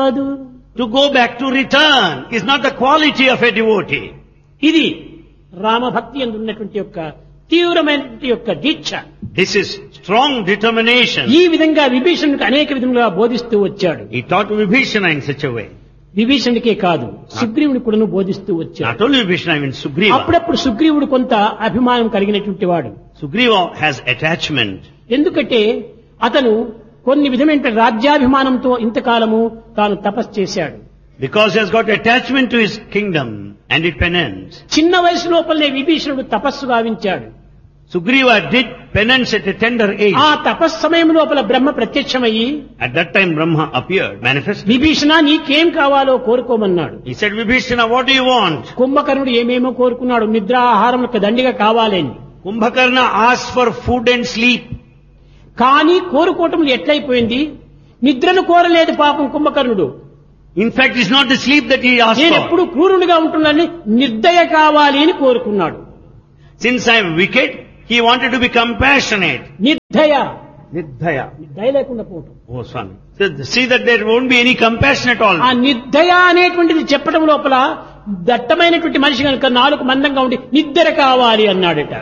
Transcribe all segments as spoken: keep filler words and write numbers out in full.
కాదు. To go back, to return, is not the quality of a devotee. ఇది రామభక్తి యందు ఉన్నటువంటి యొక్క తీవ్రమైనటువంటి యొక్క దీక్ష. This is strong determination. ఈ విధంగా విభీషణుడికి అనేక విధములుగా బోధిస్తూ వచ్చాడు. He taught Vibhishana in such a way. విభీషణుడికే కాదు, సుగ్రీవుడికి కూడాను బోధిస్తూ వచ్చాడు. Not only Vibhishana, I mean Sugriva. అప్పుడప్పుడు సుగ్రీవుడు కొంత అభిమానం కలిగినటువంటి వాడు. Sugriva has attachment. ఎందుకంటే అతను కొన్ని విధమైన రాజ్యాభిమానంతో ఇంతకాలము తాను తపస్సు చేశాడు. Because he has got attachment to his kingdom and it penance. చిన్న వయసు లోపలనే విభీషణుడు తపస్సు గావించాడు. Sugriva did penance at a tender age. ఆ తపస్సు సమయం లోపల బ్రహ్మ ప్రత్యక్షమయ్యి, At that time Brahma appeared, manifested. Vibhishana నీకేం కావాలో కోరుకోమన్నాడు. He said, Vibhishana, what do you want? కుంభకర్ణుడు ఏమేమో కోరుకున్నాడు, నిద్ర ఆహారములకు దండిగా కావాలని. Kumbhakarna asked for food and sleep. కానీ కోరుకోవటం ఎట్లయిపోయింది, నిద్రను కోరలేదు పాపం కుంభకర్ణుడు. In fact, it's not the sleep that he asked నేను for. ఎప్పుడు క్రూరునిగా ఉంటున్నానని నిర్దయ కావాలి అని కోరుకున్నాడు. Since I am wicked, he wanted to be compassionate. నిర్దయ, Nirdhaya. దయ లేకుండా పోవటం. Oh, Swami. So, see that there won't be any compassion at all. ఆ నిర్దయ అనేటువంటిది చెప్పడం లోపల దట్టమైనటువంటి మనిషి కనుక నాలుగు మందంగా ఉండి నిద్ర కావాలి అన్నాడట.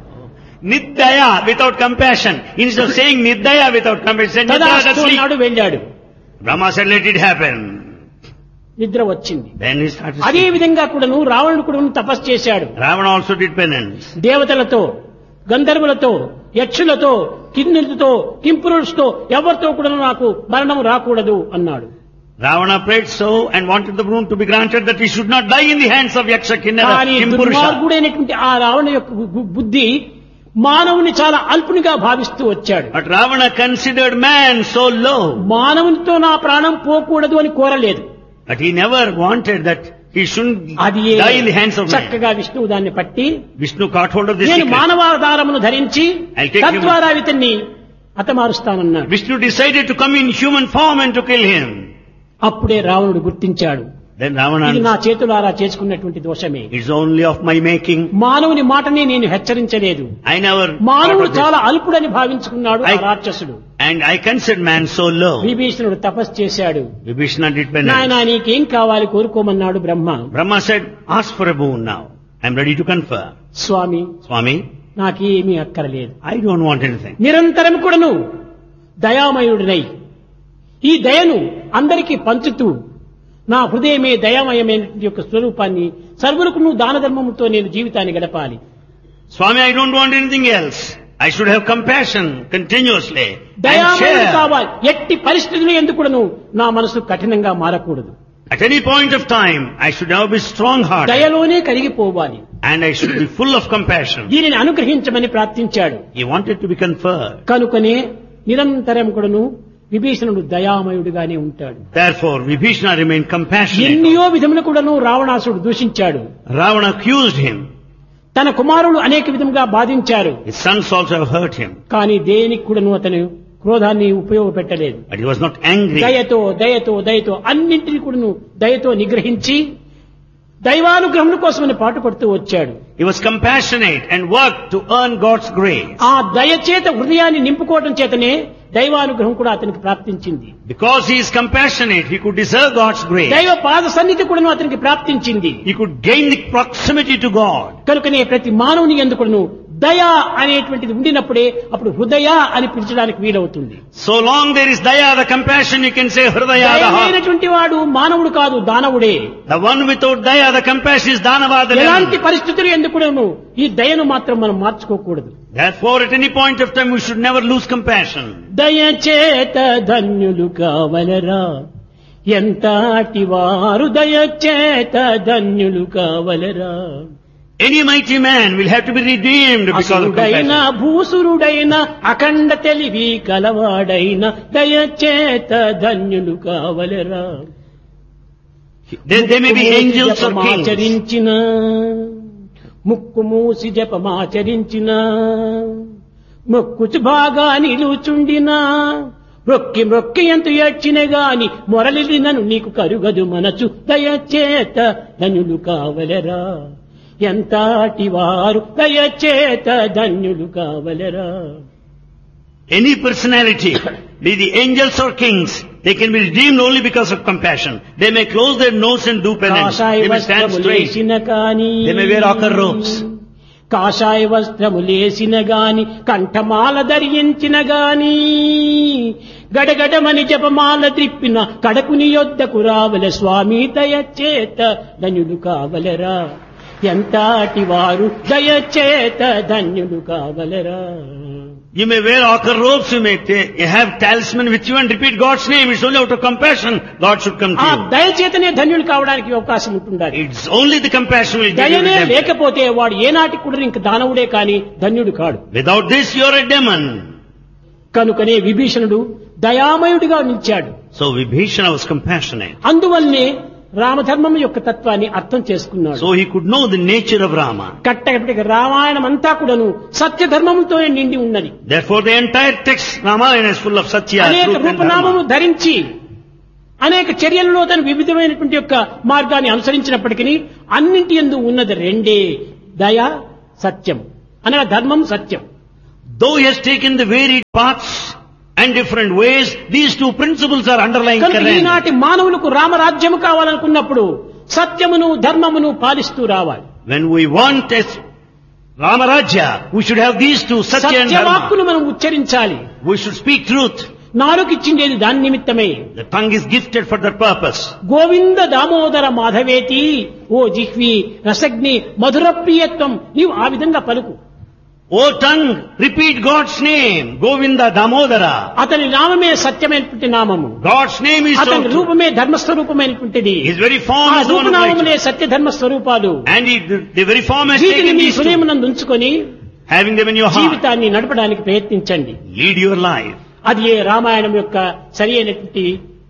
Nirdhaya without compassion. Instead of saying Nirdhaya without compassion, Nirdhaya తదాస్తు sleep. అన్నాడు, వెళ్ళాడు. Brahma said, let it happen. నిద్ర వచ్చింది. Then he started అదే sleeping. విధంగా కూడాను రావణుడు కూడా తపస్సు చేశాడు. Ravana also did penance. దేవతలతో, గంధర్వులతో, యక్షులతో, కిన్నెలతో, కింపురుషులతో ఎవరితో కూడా నాకు మరణం రాకూడదు అన్నాడు. Ravana prayed so and wanted the boon to be granted that he should not die in the hands of Yaksha, Kinnara, కానీ Kimpurusha. దుర్మార్గుడైనటువంటి ఆ రావణ యొక్క బు- బుద్ధి మానవుని చాలా అల్పునిగా భావిస్తూ వచ్చాడు. But Ravana considered man so low. మానవునితో నా ప్రాణం పోకూడదు అని కోరలేదు. But he never wanted that he shouldn't అది die in the hands of man. చక్కగా విష్ణువు దాన్ని పట్టి, Vishnu caught hold of this నేను secret. మానవాధారమును ధరించి I'll take him. తద్వారా ఇతన్ని హతమారుస్తానన్నాడు. Vishnu decided to come in human form and to kill him. అప్పుడే రావణుడు గుర్తించాడు, Then Ravana, ఇది నా చేతులారా చేసుకున్నటువంటి దోషమే. it's only of my making. మానవుని మాటనే నేను హెచ్చరించలేదు. I never మానవుడు thought of చాలా this. అల్పుడని భావించుకున్నాడు ఆ I- రాక్షసుడు. And I considered man so low. విభీషణుడు తపస్సు చేశాడు. Vibhishana did నాయనా penance. నీకేం కావాలి కోరుకోమన్నాడు బ్రహ్మ. Brahma said, ask for a boon now. I'm ready to confer. Swamy, Swami, నాకేమీ అక్కరలేదు. I don't want anything. నిరంతరం కూడాను దయామయుడినై ఈ దయను అందరికీ పంచుతూ నా హృదయమే దయామయమైన యొక్క స్వరూపాన్ని సర్వులకు నువ్వు దాన ధర్మముతో నేను జీవితాన్ని గడపాలి. Swami, I don't want anything else. I should have compassion continuously and దయామయుడు share. కావాలి. ఎట్టి పరిస్థితులు ఎందుకు కూడాను నా మనసు కఠినంగా మారకూడదు. At any point of time, I should now be strong-hearted దయలోనే కరిగిపోవాలి. and I should be full of compassion. దీనిని అనుగ్రహించమని ప్రార్థించాడు. He wanted to be conferred. కనుకనే నిరంతరం కూడాను విభీషణుడు దయామయుడిగానే ఉంటాడు. Therefore, Vibhishana remained compassionate. ఎన్నో విధములు కూడాను రావణాసుడు దూషించాడు. Ravana accused him. తన కుమారులు అనేక విధముగా బాధించారు. His sons also have hurt him. కానీ దేనికి కూడాను అతను క్రోధాన్ని ఉపయోగపెట్టలేదు. But he was not angry. దయతో దయతో దయతో అన్నింటినీ కూడాను దయతో నిగ్రహించి దైవానుగ్రహం కోసమని పాటుపడుతూ వచ్చాడు. He was compassionate and worked to earn God's grace. ఆ దయచేత హృదయాన్ని నింపుకోవటం చేతనే దైవానుగ్రహం కూడా అతనికి ప్రాప్తించింది. Because he is compassionate, he could deserve God's grace. దైవ పాద సన్నిధి కూడా అతనికి ప్రాప్తించింది. He could gain the proximity to God. కనుకనే ప్రతి మానవుని ఎందుకును దయ అనేటువంటిది ఉండినప్పుడే అప్పుడు హృదయ అని పిలిచడానికి వీలవుతుంది. So long there is daya, the compassion, you can say hridaya, the heart. దయమైనటువంటి వాడు మానవుడు కాదు, దానవుడే. The one without daya, the compassion is danava, the ఎలాంటి devil. పరిస్థితులు ఎందుకును ఈ దయను మాత్రం మనం మార్చుకోకూడదు. Therefore, at any point of time, we should never lose compassion. దయచేత ధన్యులు కావలరా, ఎంతటి వారు దయచేత ధన్యులు కావలరా. Any mighty man will have to be redeemed because of అసురుడైన compassion. భూసురుడైన అఖండ తెలివి కలవాడైన దయచేత ధన్యులు కావలరా. They, they may be angels or kings. జపమాచరించిన ముక్కు మూసి జపమాచరించిన మొక్కుచు బాగా నిలుచుండినా మొక్కి మొక్కి ఎంత ఏడ్చిన గాని మొరలినను నీకు కరుగదు మనసు దయచేత ధన్యులు కావలరా. ఎంతటి వారు దయచేత ధన్యులు కావలరా. Any personality, be the angels or kings, They can be redeemed only because of compassion. They may close their nose and do penance. కాషాయ They may stand straight. వస్త్రములేసిన కాని They may wear ochre robes. కాషాయ వస్త్రములేసిన గాని కంఠమాల ధరించిన గాని గడగడమని జపమాల త్రిప్పిన కడకుని యొద్దకు రావల స్వామి దయచేత ధన్యుడు కావలరా ఎంతటి వారు దయచేత ధన్యుడు కావలరా. You may wear ochre robes, you may ta- you have talisman with you and repeat God's name. It's only out of compassion God should come to ఆ you. దయచేతనే ధన్యుడు కావడానికి అవకాశం ఉంటుండాలి. It's only the compassion will give you దయనే redemption. లేకపోతే వాడు ఏనాటికి కూడా ఇంక దానవుడే కాని ధన్యుడు కాడు. Without this you are a demon. కనుకనే విభీషణుడు దయామయుడిగా నిలిచాడు. So Vibhishana was compassionate. అందువల్లనే రామధర్మం యొక్క తత్వాన్ని అర్థం చేసుకున్నాడు. So he could know the nature of Rama. కట్టకటికి Ramayanam అంతా కూడాను సత్యధర్మముతోనే నిండి ఉన్నది. Therefore the entire text Ramayana is full of Satya, అనేక truth and రూపనామము Dharma. ధరించి అనేక చర్యలలో తను వివిధమైనటువంటి యొక్క మార్గాన్ని అనుసరించినప్పటికీ అన్నింటి యందు ఉన్నది రెండే, దయ సత్యం అనగా ధర్మం సత్యం. Though he has taken the varied paths and different ways, these two principles are underlying కనుక current. ఈనాటి మానవులకు రామరాజ్యము కావాలనుకున్నప్పుడు సత్యమును ధర్మమును పాలిస్తూ రావాలి. When we want a Ramarajya, we should have these two, Satya and Dharma. సత్యవాక్కును మనం ఉచ్చరించాలి. We should speak truth. నాలుగిచ్చిండేది దాని నిమిత్తమే. The tongue is gifted for that purpose. Govinda Damodara మాధవేతి ఓ జిహ్వి రసగ్ని మధుర ప్రియత్వం, నీవు ఆ విధంగా పలుకు. O tongue, repeat God's name, Govinda Damodara. అతని నామమే సత్యమైనటువంటి నామము. God's name is so అతని true. రూపమే ధర్మస్వరూపమైనటువంటిది. His very form ఆ is the one of రూపనామములే righteousness. సత్య ధర్మ స్వరూపాలు. And he, the, the very form has వీటిని taken మీ these two. హృదయమునందు ఉంచుకొని Having them in your heart, జీవితాన్ని నడపడానికి ప్రయత్నించండి. lead your life. అది ఏ రామాయణం యొక్క సరి అయినటువంటి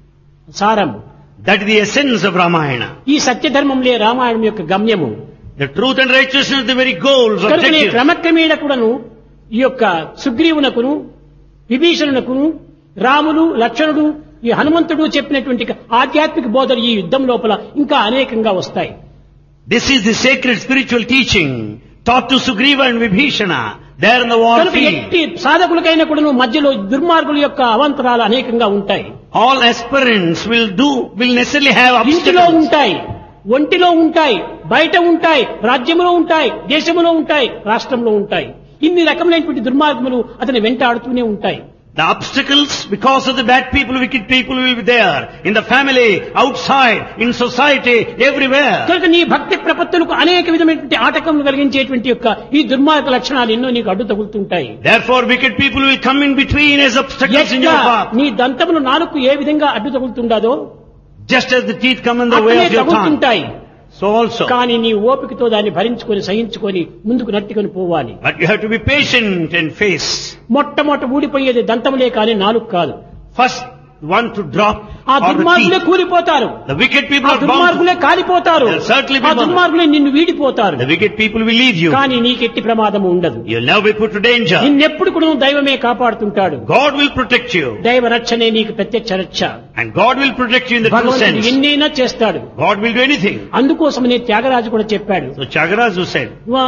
సారం. That is the essence of Ramayana. ఈ సత్యధర్మంలే రామాయణం యొక్క గమ్యము. The truth and righteousness are the very goals, కనుకనే objectives. క్రమక్రమేణ కూడాను ఈ యొక్క సుగ్రీవునకును విభీషణునకును రాములు లక్ష్మణుడు ఈ హనుమంతుడు చెప్పినటువంటి ఆధ్యాత్మిక బోధలు ఈ యుద్ధం లోపల ఇంకా అనేకంగా వస్తాయి. This is the sacred spiritual teaching taught to Sugriva and Vibhishana there in the war కనుక field. ఎట్టి సాధకులకైనా కూడాను మధ్యలో దుర్మార్గుల యొక్క అవాంతరాలు అనేకంగా ఉంటాయి. All aspirants will do, will necessarily have ఇంటిలో obstacles. ఉంటాయి, ఒంటిలో ఉంటాయి, బయట ఉంటాయి, రాజ్యంలో ఉంటాయి, దేశంలో ఉంటాయి, రాష్ట్రంలో ఉంటాయి. ఇన్ని రకములైనటువంటి దుర్మార్గములు అతని వెంటాడుతూనే ఉంటాయి. The obstacles because of the bad people, wicked people will be there. In the family, outside, in society, everywhere. కనుక నీ భక్తి ప్రపత్తులకు అనేక విధమైనటువంటి ఆటకములు కలిగించేటువంటి యొక్క ఈ దుర్మార్గ లక్షణాలు ఎన్నో నీకు అడ్డు తగులుతుంటాయి. Therefore, wicked people will come in between as obstacles in your ఎట్లా path. నీ దంతములు నాలుగు ఏ విధంగా అడ్డు తగులుతుండదో Just as the teeth come in the way అట్లనే of your tongue. తగులుతుంటాయి. So also. కానీ నీ ఓపికతో దాన్ని భరించుకొని సహించుకొని ముందుకు నట్టుకొని పోవాలి. But you have to be patient and face. మొట్టమొదట ఊడిపోయేది దంతములే కానీ నాలుగు కాదు. First, one to drop ఆ or the దుర్మార్గులే teeth. కూలిపోతారు. The wicked people ఆ are bound. దుర్మార్గులే కాలిపోతారు. They'll certainly be ఆ bound. దుర్మార్గులే నిన్ను వీడిపోతారు. The wicked people will leave you. కానీ నీకెట్టి ప్రమాదము ఉండదు. You'll never be put to danger. నిన్నెప్పుడు కూడా దైవమే కాపాడుతుంటాడు. God will protect you. దైవ రక్షణే నీకు ప్రత్యక్ష రక్ష. And God will protect you in the true భగవంతుడు sense. ఎన్నైనా చేస్తాడు. God will do anything. అందుకోసమనే త్యాగరాజు కూడా చెప్పాడు, So Tyagaraja said,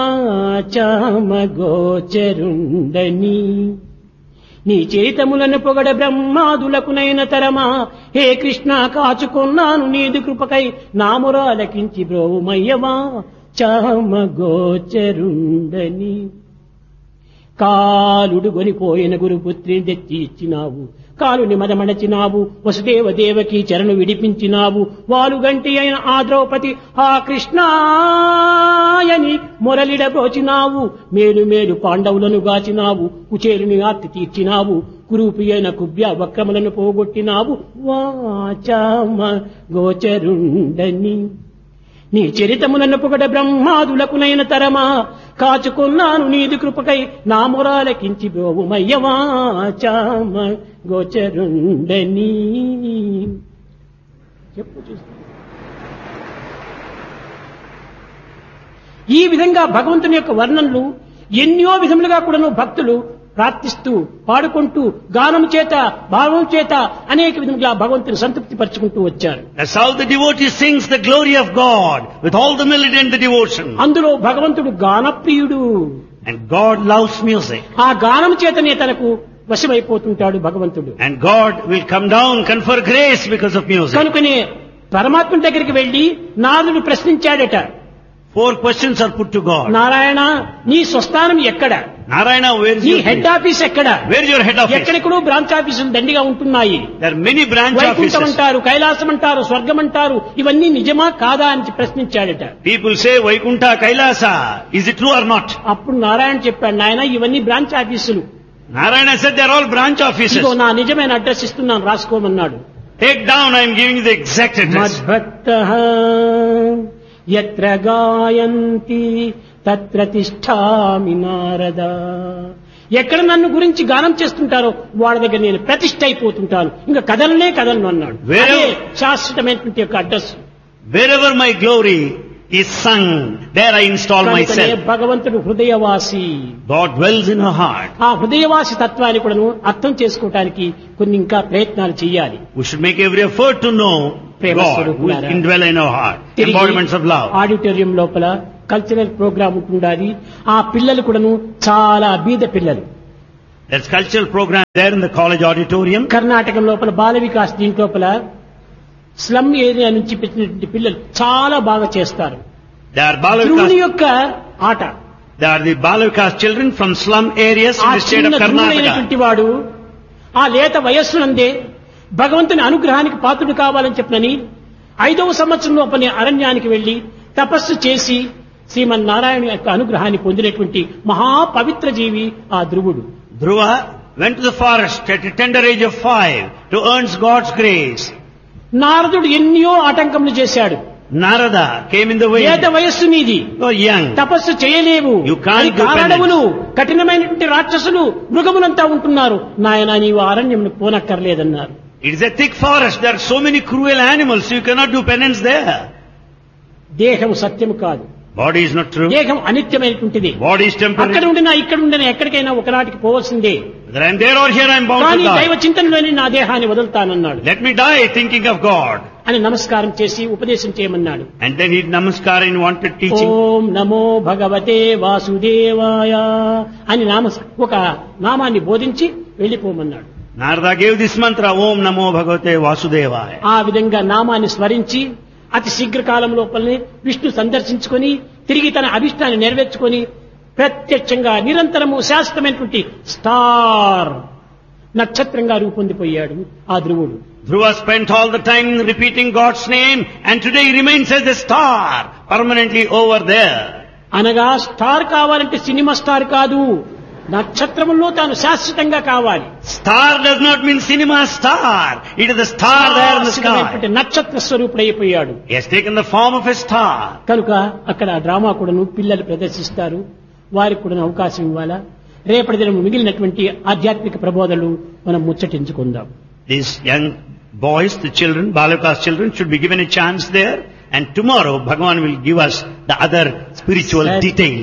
వాచామ గోచరుండని నీ చరితములను పొగడ బ్రహ్మాదులకునైన తరమా, హే కృష్ణ కాచుకున్నాను నీది కృపకై నామురాలకించి బ్రోమయ్యవా చామ గోచరుండని. కాలుడు గొనిపోయిన గురుపుత్రిని తెచ్చి ఇచ్చినావు, కాలుని మదమడచినావు, వసుదేవ దేవకి చరణు విడిపించినావు, వాలుగంటి అయిన ఆ ద్రౌపది ఆ కృష్ణాయని మొరలిడబోచినావు, మేలు మేలు పాండవులను గాచినావు, కుచేలుని ఆర్తి తీర్చినావు, కురూపి అయిన కుబ్య వక్రములను పోగొట్టినావు, వాచామ గోచరుండని. నీ చరితములను పొగడ బ్రహ్మాదులకునైన తరమా, కాచుకున్నాను నీది కృపకై నా మొరాలకించి బ్రోవుమయ్యవాచామ గోచరుండని. చెప్పు చూస్తా. ఈ విధంగా భగవంతుని యొక్క వర్ణనలు ఎన్నో విధములుగా కూడాను భక్తులు ప్రార్థిస్తూ పాడుకుంటూ గానం చేత భావం చేత అనేక విధములుగా భగవంతుని సంతృప్తి పరుచుకుంటూ వచ్చారు. that's how the devotee sings the glory of God with all the melody and the devotion. అందులో భగవంతుడు గానప్రియుడు. And God loves music. ఆ గానం చేతనే తనకు వశమైపోతుంటాడు భగవంతుడు. And God will come down, confer grace because of music. కనుకనే పరమాత్మ దగ్గరికి వెళ్లి నారదుడు ప్రశ్నించాడట. Four questions are put to God. Narayana, నీ స్వస్థానం ఎక్కడ? Narayana, where is నీ your హెడ్ place? ఆఫీస్ ఎక్కడ? Where is your head office? ఎక్కడెక్కడో బ్రాంచ్ ఆఫీసులు దండిగా ఉంటున్నాయి. There are many branch Vaikuntham offices. అంటారు, కైలాసం అంటారు, స్వర్గం అంటారు, ఇవన్నీ నిజమా కాదా అని ప్రశ్నించాడట. People say Vaikunta, Kailasa. Is it true or not? అప్పుడు నారాయణ చెప్పాడు, నాయన ఇవన్నీ బ్రాంచ్ ఆఫీసులు. Narayana said they are all branch offices. ఇదిగో నా నిజమైన అడ్రస్ ఇస్తున్నాను, రాసుకోమన్నాడు. Take down, I am giving you the exact address. మద్భక్తః యత్ర గాయంతి తత్ర తిష్ఠామి నారద. ఎక్కడ నన్ను గురించి గానం చేస్తుంటారో వాళ్ళ దగ్గర నేను ప్రతిష్ఠ అయిపోతుంటాను, ఇంకా కదలనే కదలను అన్నాడు. Where- అదే శాశ్వతమైనటువంటి యొక్క address. Wherever my glory is sung, there I install కనుకనే myself. భగవంతుడు హృదయవాసి. God dwells in her heart. ఆ హృదయవాసి తత్వాన్ని కూడా అర్థం చేసుకోవటానికి కొన్ని ఇంకా ప్రయత్నాలు చేయాలి. We should make every effort to know God who is indwell in our heart. Embodiments of love. Auditorium లోపల కల్చరల్ ప్రోగ్రామ్ ఉంటుండాలి. ఆ పిల్లలు కూడాను చాలా బీద పిల్లలు. There's cultural program there in the college auditorium. Karnataka లోపల బాల వికాస్ దీంట్ లోపల స్లమ్ ఏరియా నుంచి పెట్టినటువంటి పిల్లలు చాలా బాగా చేస్తారు. They are ధ్రువుని Balavikas. యొక్క ఆట. They are the Balavikas children from slum areas in ఆ the state చిన్న of Karnataka. ధ్రువుడైనటువంటి వాడు ఆ లేత వయస్సునందే భగవంతుని అనుగ్రహానికి పాత్రుడు కావాలని చెప్పనని ఐదవ సంవత్సరం లోపల అరణ్యానికి వెళ్లి తపస్సు చేసి శ్రీమన్నారాయణ యొక్క అనుగ్రహాన్ని పొందినటువంటి మహాపవిత్ర జీవి ఆ ధ్రువుడు. Dhruva went to the forest at a tender age of five to earn God's grace. నారదుడు ఎన్నో ఆటంకములు చేశాడు. Narada came in the way. లేత వయస్సు నీది, You are young. తపస్సు చేయలేవు, You can't అది do కారణములు, కఠినమైనటువంటి రాక్షసులు మృగములంతా ఉంటున్నారు, నాయన నీవు అరణ్యమును పోనక్కర్లేదన్నారు. It is a thick forest. There are so many cruel animals. You cannot do penance there. దేహం సత్యము కాదు, Body is not true. దేహం అనిత్యమైనటువంటిది. Body is అక్కడ temporary. ఉండినా ఇక్కడ ఉండినా ఎక్కడికైనా ఒకనాటికి పోవలసిందే. Whether I am there or here, I am bound కానీ to దైవ die. చింతనలోని నా దేహాన్ని వదులుతానన్నాడు. Let me die thinking of God. అని నమస్కారం చేసి ఉపదేశం చేయమన్నాడు. And then he namaskar and wanted teaching. ఓం నమో భగవతే వాసుదేవాయ అని నామ ఒక నామాన్ని బోధించి వెళ్లిపోమన్నాడు. Narada gave this mantra, Om Namo Bhagavate Vasudevaya. ఆ విధంగా నామాన్ని స్మరించి అతి శీఘ్రకాలం లోపలనే విష్ణు సందర్శించుకొని తిరిగి తన అభిష్టాన్ని నెరవేర్చుకొని ప్రత్యక్షంగా నిరంతరము శాశ్వతమైనటువంటి స్టార్ నక్షత్రంగా రూపొందిపోయాడు ఆ ధ్రువుడు. Dhruva spent all the time repeating God's name, and today he remains as a star permanently over there. అనగా స్టార్ కావాలంటే సినిమా స్టార్ కాదు, నక్షత్రములో తాను శాశ్వతంగా కావాలి. Star does not mean cinema star. It is the star there in the శాశ్వతమైనటువంటి sky. నక్షత్ర స్వరూపుడైపోయాడు. He has taken the form of a star. కనుక అక్కడ డ్రామా కూడాను పిల్లలు ప్రదర్శిస్తారు, వారికి కూడా అవకాశం ఇవ్వాలా. రేపటి దినం మిగిలినటువంటి ఆధ్యాత్మిక ప్రబోధనలు మనం ముచ్చటించుకుందాం. These young boys, the children, Balavikas children, should be given a chance there. And tomorrow, Bhagavan will give us the other spiritual Sat- details.